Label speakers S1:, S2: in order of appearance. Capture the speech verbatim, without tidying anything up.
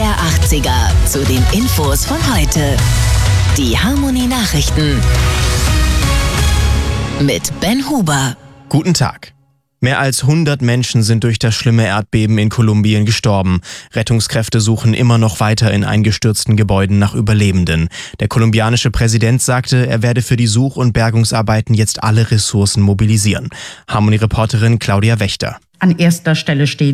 S1: B R achtziger zu den Infos von heute. Die Harmony Nachrichten mit Ben Huber.
S2: Guten Tag. Mehr als hundert Menschen sind durch das schlimme Erdbeben in Kolumbien gestorben. Rettungskräfte suchen immer noch weiter in eingestürzten Gebäuden nach Überlebenden. Der kolumbianische Präsident sagte, er werde für die Such- und Bergungsarbeiten jetzt alle Ressourcen mobilisieren. Harmony-Reporterin Claudia Wächter.
S3: An erster Stelle stehen